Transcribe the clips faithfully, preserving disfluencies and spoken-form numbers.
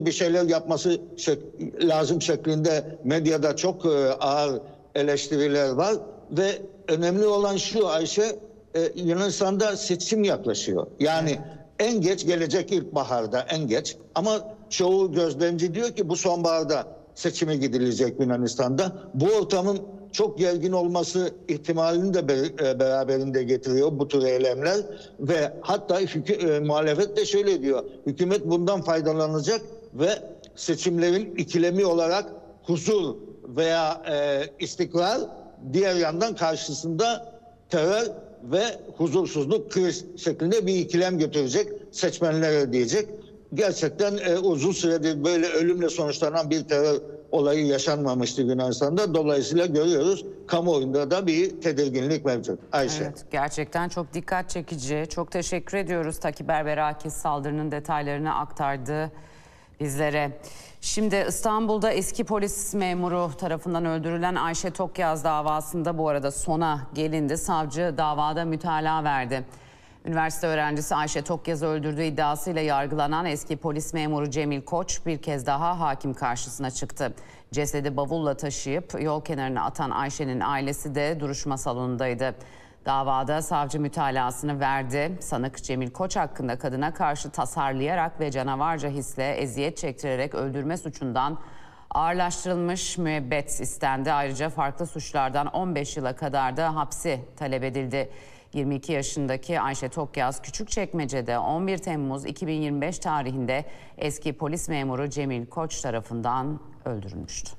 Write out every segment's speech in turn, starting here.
bir şeyler yapması şek- lazım şeklinde medyada çok e, ağır eleştiriler var ve önemli olan şu Ayşe, e, Yunanistan'da seçim yaklaşıyor. Yani en geç gelecek ilkbaharda, en geç, ama çoğu gözlemci diyor ki bu sonbaharda seçime gidilecek Yunanistan'da. Bu ortamın çok gergin olması ihtimalini de be- beraberinde getiriyor bu tür eylemler ve hatta hükü- e, muhalefet de şöyle diyor: hükümet bundan faydalanacak ve seçimlerin ikilemi olarak huzur veya e, istikrar, diğer yandan karşısında terör ve huzursuzluk, kriz şeklinde bir ikilem götürecek, seçmenlere diyecek. Gerçekten e, uzun süredir böyle ölümle sonuçlanan bir terör olayı yaşanmamıştı Yunanistan'da. Dolayısıyla görüyoruz, kamuoyunda da bir tedirginlik mevcut. Ayşe. Evet, gerçekten çok dikkat çekici. Çok teşekkür ediyoruz. Taki Berberakis saldırının detaylarını aktardı bizlere. Şimdi İstanbul'da eski polis memuru tarafından öldürülen Ayşe Tokyaz davasında bu arada sona gelindi. Savcı davada mütalaa verdi. Üniversite öğrencisi Ayşe Tokyaz'ı öldürdüğü iddiasıyla yargılanan eski polis memuru Cemil Koç bir kez daha hakim karşısına çıktı. Cesedi bavulla taşıyıp yol kenarına atan Ayşe'nin ailesi de duruşma salonundaydı. Davada savcı mütalasını verdi. Sanık Cemil Koç hakkında kadına karşı tasarlayarak ve canavarca hisle eziyet çektirerek öldürme suçundan ağırlaştırılmış müebbet istendi. Ayrıca farklı suçlardan on beş yıla kadar da hapsi talep edildi. yirmi iki yaşındaki Ayşe Tokyaz Küçükçekmece'de on bir Temmuz iki bin yirmi beş tarihinde eski polis memuru Cemil Koç tarafından öldürülmüştü.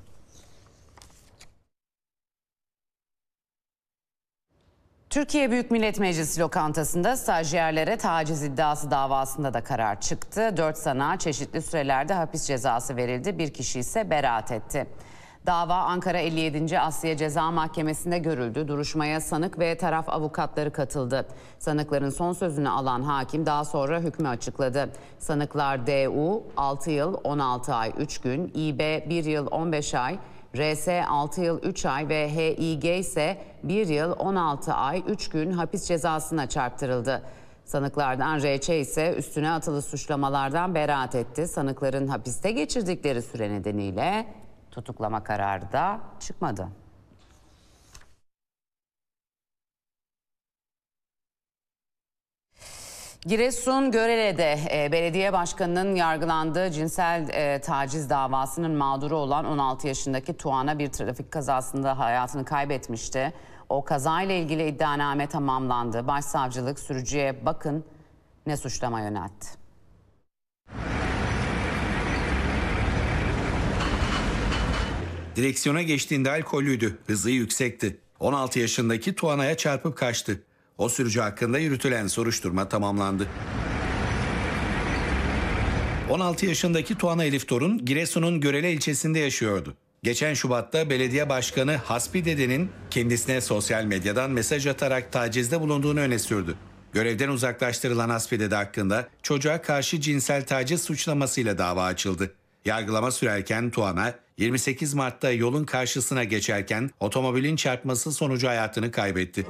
Türkiye Büyük Millet Meclisi lokantasında stajyerlere taciz iddiası davasında da karar çıktı. Dört sanığa çeşitli sürelerde hapis cezası verildi. Bir kişi ise beraat etti. Dava Ankara elli yedinci Asliye Ceza Mahkemesi'nde görüldü. Duruşmaya sanık ve taraf avukatları katıldı. Sanıkların son sözünü alan hakim daha sonra hükmü açıkladı. Sanıklar D U altı yıl on altı ay üç gün, İ B bir yıl on beş ay, R S altı yıl üç ay ve H İ G ise bir yıl on altı ay üç gün hapis cezasına çarptırıldı. Sanıklardan R Ç ise üstüne atılı suçlamalardan beraat etti. Sanıkların hapiste geçirdikleri süre nedeniyle tutuklama kararı da çıkmadı. Giresun Görele'de e, belediye başkanının yargılandığı cinsel e, taciz davasının mağduru olan on altı yaşındaki Tuana bir trafik kazasında hayatını kaybetmişti. O kazayla ilgili iddianame tamamlandı. Başsavcılık sürücüye bakın ne suçlama yöneltti. Direksiyona geçtiğinde alkollüydü, hızı yüksekti. on altı yaşındaki Tuana'ya çarpıp kaçtı. O sürücü hakkında yürütülen soruşturma tamamlandı. on altı yaşındaki Tuana Elif Torun, Giresun'un Görele ilçesinde yaşıyordu. Geçen Şubat'ta belediye başkanı Hasbi Dede'nin kendisine sosyal medyadan mesaj atarak tacizde bulunduğunu öne sürdü. Görevden uzaklaştırılan Hasbi Dede hakkında çocuğa karşı cinsel taciz suçlamasıyla dava açıldı. Yargılama sürerken Tuana, yirmi sekiz Mart'ta yolun karşısına geçerken otomobilin çarpması sonucu hayatını kaybetti.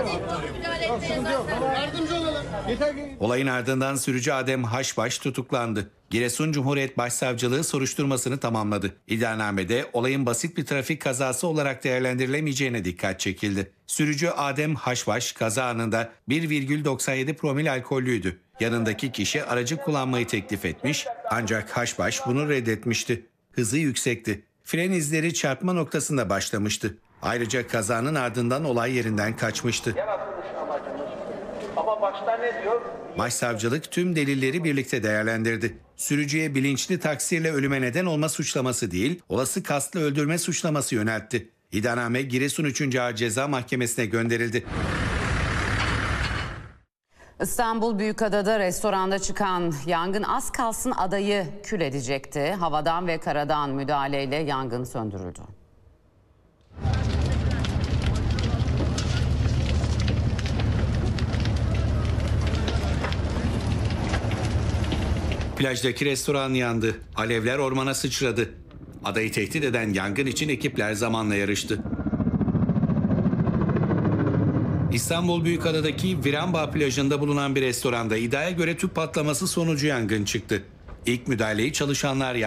Olayın ardından sürücü Adem Haşbaş tutuklandı. Giresun Cumhuriyet Başsavcılığı soruşturmasını tamamladı. İddianamede olayın basit bir trafik kazası olarak değerlendirilemeyeceğine dikkat çekildi. Sürücü Adem Haşbaş kaza anında bir virgül doksan yedi promil alkollüydü. Yanındaki kişi aracı kullanmayı teklif etmiş ancak Haşbaş bunu reddetmişti. Hızı yüksekti. Fren izleri çarpma noktasında başlamıştı. Ayrıca kazanın ardından olay yerinden kaçmıştı. Ama başta ne diyor? Başsavcılık tüm delilleri birlikte değerlendirdi. Sürücüye bilinçli taksirle ölüme neden olma suçlaması değil, olası kastlı öldürme suçlaması yöneltti. İddianame Giresun üçüncü Ağır Ceza Mahkemesi'ne gönderildi. İstanbul Büyükada'da restoranda çıkan yangın az kalsın adayı kül edecekti. Havadan ve karadan müdahaleyle yangın söndürüldü. Plajdaki restoran yandı. Alevler ormana sıçradı. Adayı tehdit eden yangın için ekipler zamanla yarıştı. İstanbul Büyükada'daki Viranbağ plajında bulunan bir restoranda iddiaya göre tüp patlaması sonucu yangın çıktı. İlk müdahaleyi çalışanlar yaptı.